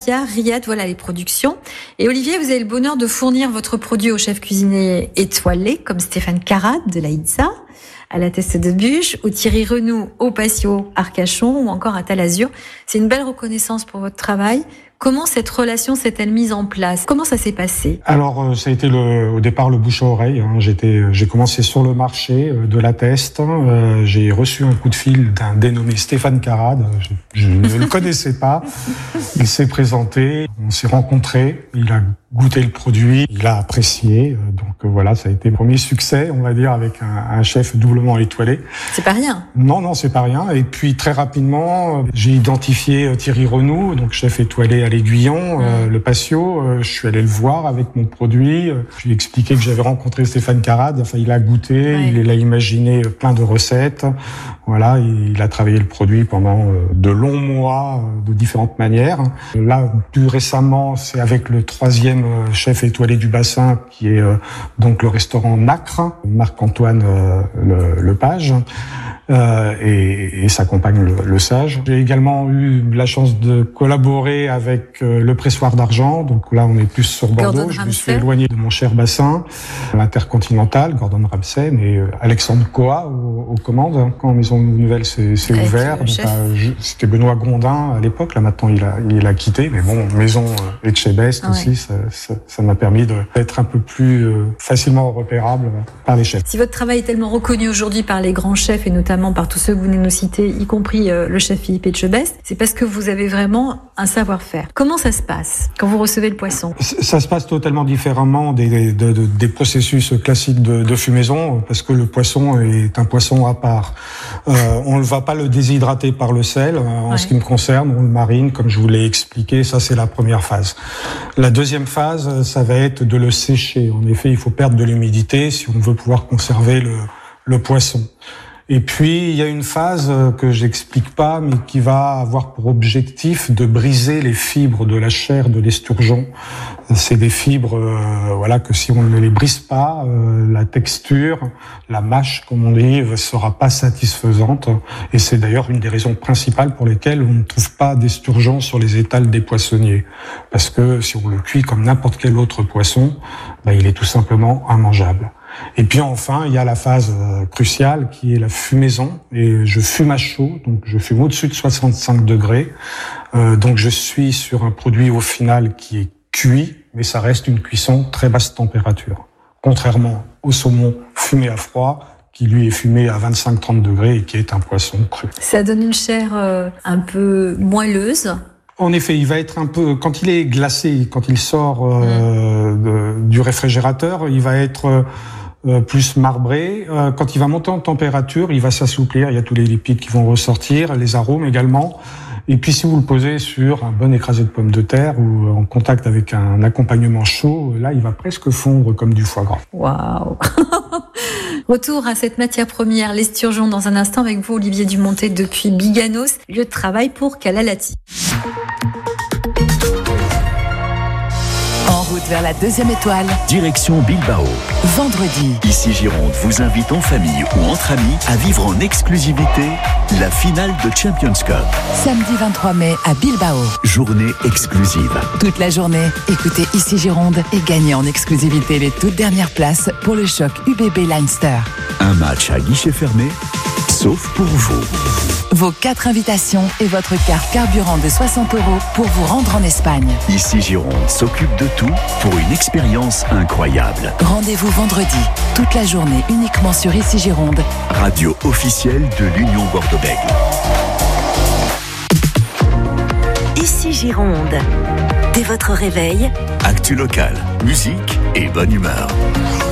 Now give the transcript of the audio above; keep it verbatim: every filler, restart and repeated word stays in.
Bastia, Riyad, voilà les productions. Et Olivier, vous avez le bonheur de fournir votre produit aux chefs cuisiniers étoilés, comme Stéphane Carrade de la Itza, à la Teste de Bûche, ou Thierry Renoux au Patio Arcachon, ou encore à Talazur. C'est une belle reconnaissance pour votre travail. Comment cette relation s'est-elle mise en place? Comment ça s'est passé? Alors, ça a été le, au départ le bouche à oreille. Hein. J'étais, j'ai commencé sur le marché de la Teste. Euh, j'ai reçu un coup de fil d'un dénommé Stéphane Carrade. Je, je ne le connaissais pas. Il s'est présenté, on s'est rencontrés. Il a goûté le produit, il a apprécié. Donc voilà, ça a été le premier succès, on va dire, avec un, un chef doublement étoilé. C'est pas rien. Non, non, c'est pas rien. Et puis très rapidement, j'ai identifié Thierry Renoux, donc chef étoilé à l'Aiguillon, mmh. euh, le Patio. Euh, je suis allé le voir avec mon produit. Je lui ai expliqué que j'avais rencontré Stéphane Carrade. Enfin, il a goûté, ouais. il a imaginé plein de recettes. Voilà, il a travaillé le produit pendant de longs mois, de différentes manières. Là, plus récemment, c'est avec le troisième chef étoilé du bassin, qui est euh, donc le restaurant Nacre, Marc-Antoine euh, le, Lepage, euh, et, et sa compagne le, le Sage. J'ai également eu la chance de collaborer avec euh, le Pressoir d'Argent, donc là on est plus sur Bordeaux. Gordon Je Ramsay. me suis éloigné de mon cher bassin, l'Intercontinental, Gordon Ramsay, mais euh, Alexandre Coa aux, aux commandes, quand Maison Nouvelle s'est, s'est ouvert. Donc, euh, je, c'était Benoît Gondin à l'époque, là maintenant il a, il a quitté, mais bon, Maison euh, Etchebest ah, aussi, ouais. ça, ça, ça m'a permis de, d'être un peu plus euh, facilement repérable par les chefs. Si votre travail est tellement reconnu aujourd'hui par les grands chefs, et notamment par tous ceux que vous venez de nous citer, y compris euh, le chef Philippe Etchebest, c'est parce que vous avez vraiment un savoir-faire. Comment ça se passe quand vous recevez le poisson? Ça se passe totalement différemment des, des, des, des processus classiques de, de fumaison, parce que le poisson est un poisson à part. Euh, on ne va pas le déshydrater par le sel. En ouais. ce qui me concerne, on le marine, comme je vous l'ai expliqué. Ça, c'est la première phase. La deuxième phase, ça va être de le sécher. En effet, il faut perdre de l'humidité si on veut pouvoir conserver le, le poisson. Et puis, il y a une phase que j'explique pas, mais qui va avoir pour objectif de briser les fibres de la chair de l'esturgeon. C'est des fibres, euh, voilà, que si on ne les brise pas, euh, la texture, la mâche, comme on dit, ne sera pas satisfaisante. Et c'est d'ailleurs une des raisons principales pour lesquelles on ne trouve pas d'esturgeon sur les étals des poissonniers. Parce que si on le cuit comme n'importe quel autre poisson, ben, il est tout simplement immangeable. Et puis enfin, il y a la phase euh, cruciale qui est la fumaison. Et je fume à chaud, donc je fume au-dessus de soixante-cinq degrés. Euh, donc je suis sur un produit au final qui est cuit, mais ça reste une cuisson très basse température. Contrairement au saumon fumé à froid, qui lui est fumé à vingt-cinq à trente degrés et qui est un poisson cru. Ça donne une chair euh, un peu moelleuse. En effet, il va être un peu, quand il est glacé, quand il sort euh, mmh. de, du réfrigérateur, il va être euh, plus marbré. Euh, quand il va monter en température, il va s'assouplir. Il y a tous les lipides qui vont ressortir, les arômes également. Et puis, si vous le posez sur un bon écrasé de pommes de terre ou en contact avec un accompagnement chaud, là, il va presque fondre comme du foie gras. Waouh. Retour à cette matière première, l'esturgeon, dans un instant avec vous, Olivier Dumontet, depuis Biganos, lieu de travail pour Kalalati. En route vers la deuxième étoile. Direction Bilbao. Vendredi. Ici Gironde vous invite en famille ou entre amis à vivre en exclusivité la finale de Champions Cup. Samedi vingt-trois mai à Bilbao. Journée exclusive. Toute la journée, écoutez Ici Gironde et gagnez en exclusivité les toutes dernières places pour le choc U B B Leinster. Un match à guichet fermé, sauf pour vous. Vos quatre invitations et votre carte carburant de soixante euros pour vous rendre en Espagne. Ici Gironde s'occupe de tout pour une expérience incroyable. Rendez-vous vendredi, toute la journée uniquement sur Ici Gironde. Radio officielle de l'Union Bordeaux-Bègles. Ici Gironde. Dès votre réveil, actu local, musique et bonne humeur.